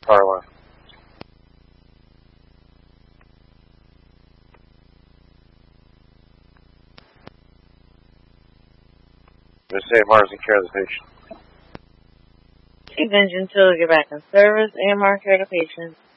Carla. Miss AMR is in care of the patient. Engine 2 will get back in service. AMR care of the patient.